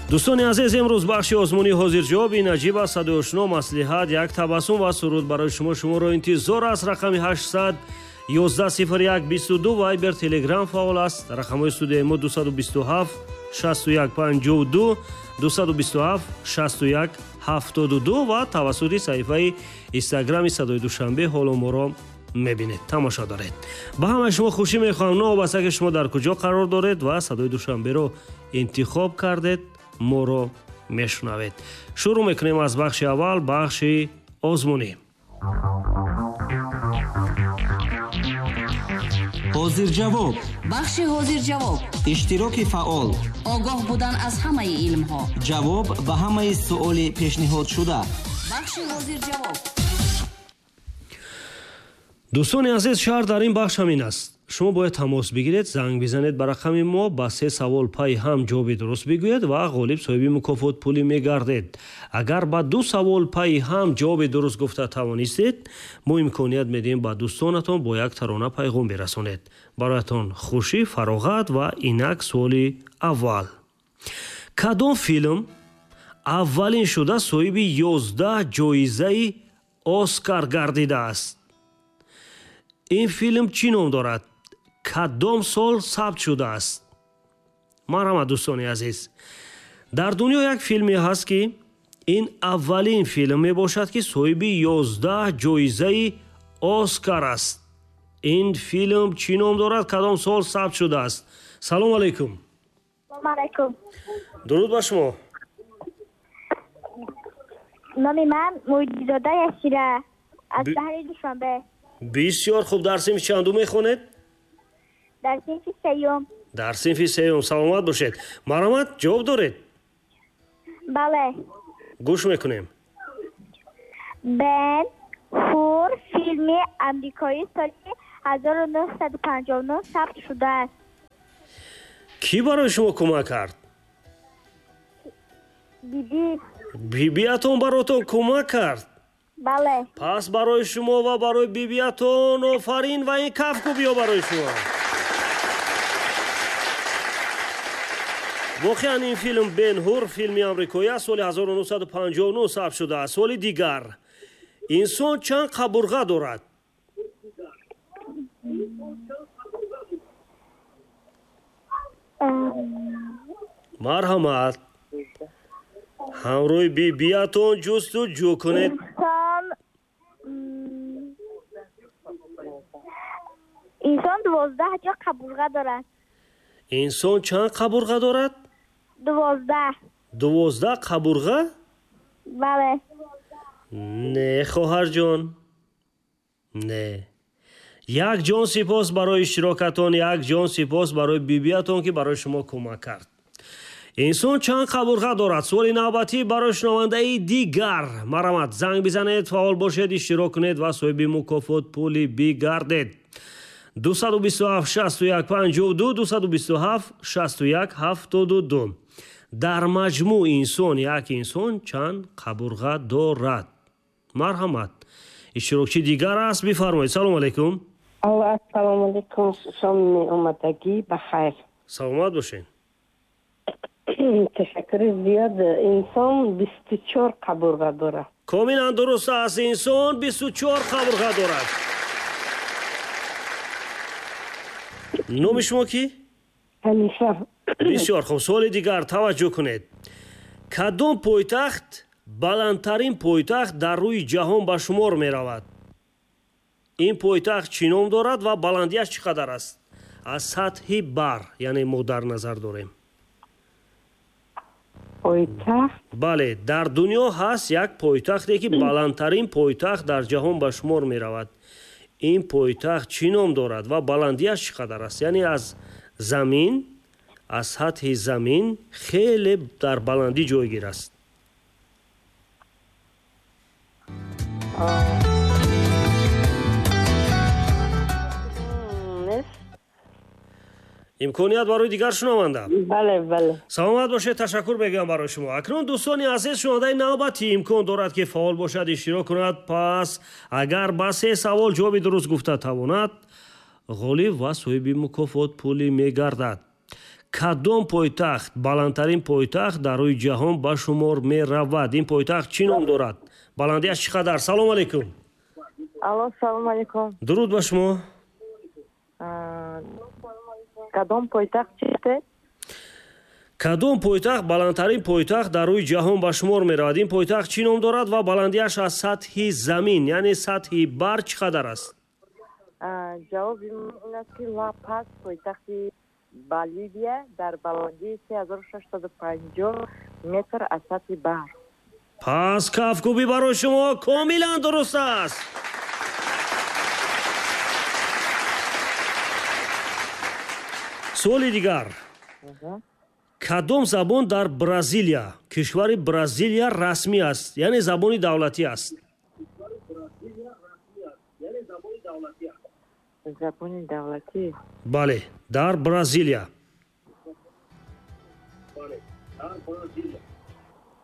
дӯстони азиз, имрӯз бахши озмунӣ ҳозирҷавоби наҷиб аст. садои ошно, маслиҳат, як табассум ва суруд барои шуморо интизор аст. рақами 811-01-22 вайбер, телеграм фаъол аст. рақамҳои студияи мо 227-61-52, 227-61-72 ва тавассути саҳифаи инстаграми Садои Душанбе ҳоло моро мебинед, тамошо доред. ба ҳамаи шумо хушӣ мехоҳам. новобаста ки шумо дар куҷо қарор доред ва Садои Душанберо интихоб кардед, моро мешунавед. шурӯъ мекунем аз бахши аввал, бахши озмунӣ. ҳозирҷавоб. бахши ҳозирҷавоб. иштироки фаъол. огоҳ будан аз ҳамаи илмҳо. ҷавоб ба ҳамаи суоли пешниҳодшуда. бахши ҳозирҷавоб. дӯстони азиз, шарт дар ин бахш ҳамин аст. шумо бояд тамос бигиред, занг бизанед ба рақами мо, ба 3 савол пай ҳам ҷавоби дуруст бигӯед ва ғолиб соҳиби мукофот пулӣ мегардед. агар ба 2 савол пай ҳам ҷавоби дуруст гуфта тавонистед, мо имконият медиҳем ба дӯстонатон бо як тарона пайғом бирасонед. бароятон хушӣ, фароғат ва инак суоли аввал. кадом филм аввалин шуда соҳиби 11 ҷоизаи Оскар гардидааст? ин филм чӣ ном дорад? кадом сол сабт шудааст? марҳамат дӯстони азиз, дар дунё як филме ҳаст ки ин аввалин филм мебошад ки соҳиби 11 ҷоизаи Оскар аст. ин филм чӣ ном дорад? кадом сол сабт шудааст? салом алайкум. салом алайкум. дуруд ба шумо. номи ман Муидзода Яшира аз шаҳри Душанбе. бисёр хуб. дар синфи чанду мехонед? дар синфи сеюм. дар синфи сеюм. саломат бошед. марҳамат, ҷавоб доред? бале. гӯш мекунем. бен ҳур филми амрикоӣ соли 1959 сабт шудааст. кӣ барои шумо кӯмак кард? биби. бибиятон баротон кӯмак кард? бале. пас барои шумо ва барои бибиятон офарин ва ин кафку биё барои шумо. воқеан ин филм бен ҳур филми амрикоӣ аз соли 1959 сабт шудааст. соли дигар, инсон чанд қабурға дорад? марҳамат, ҳамроҳи бибиятон ҷустуҷӯ кунед. инсон 12 ҷо қабурға дорад. инсон чанд қабурға дорад? 12 қабурға? бале. не хоҳарҷон, не. як ҷон сипос барои иштирокатон, як ҷон сипос барои бибиятон ки барои шумо кӯмак кард. инсон чанд қабурға дорад? суоли навбатӣ барои шунавандаи дигар. марҳамат, занг бизанед, фаъол бошед, иштирок кунед ва соҳиби мукофот пулӣ бигардед. 227-61-52, 227-61-72. дар маҷмӯъ инсон, як инсон чанд қабурға дорад? марҳамат, иштирокчи дигар аст, бифармоед. салом алайкум. ассалому алайкум. шоми омадагӣ бахайр. саломат бошед. ташаккури зиёд. инсон 24 қабурға дорад. комилан дуруст аст. инсон 24 қабурға дорад. номи шумо кӣ? ҳанифа. бисёр хуб. суоли дигар, таваҷҷӯҳ кунед. кадом пойтахт баландтарин пойтахт дар рӯи ҷаҳон ба шумор меравад? ин пойтахт чӣ ном дорад ва баландиаш чӣ қадар аст? аз сатҳи бар, яъне мо дар назар дорем. пойтахт? бале, дар дунё ҳаст як пойтахте ки баландтарин пойтахт дар ҷаҳон ба шумор меравад. ин пойтахт чӣ ном дорад ва баландиаш чӣ қадар аст? яъне аз замин, аз сатҳи замин хеле дар баландӣ ҷойгир аст. имконият барои дигар шунаванда? бале. саломат бошед, ташаккур мегӯям барои шумо. акнун дӯстони азиз, шунавандаи навбатӣ имкон дорад ки фаъол бошад, иштирок кунад. пас агар ба 3 савол ҷавоби дуруст гуфта тавонад, ғолиб ва соҳиби мукофот пулӣ мегардад. кадом пойтахт баландтарин пойтахт дар рӯи ҷаҳон ба шумор меравад? Ин пойтахт чӣ ном дорад? баландиаш чӣ қадар? Салом алейкум. Алло, салом алейкум. дуруд ба шумо. Кадом пойтахт чист? кадом пойтахт баландтарин пойтахт дар рӯи ҷаҳон ба шумор меравад? Ин пойтахт чӣ ном дорад ва баландиаш аз сатҳи замин, яъне сатҳи бар чӣ қадар аст? ҷавоби ин аст ки Ла-Пас пойтахти Боливия дар баландии 3650 метр аз сатҳи баҳр. пас кафкӯбӣ барои шумо комилан дуруст аст. суоли дигар. кадом забон дар Бразилия, кишвари Бразилия расмӣ аст, яъне забони давлатӣ аст? Забони давлатӣ. бале, дар Бразилия.